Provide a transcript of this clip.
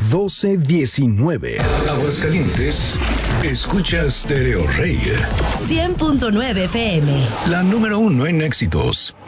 1219. Aguascalientes, escucha Stereo Rey. 100.9 FM. La número 1 en éxitos.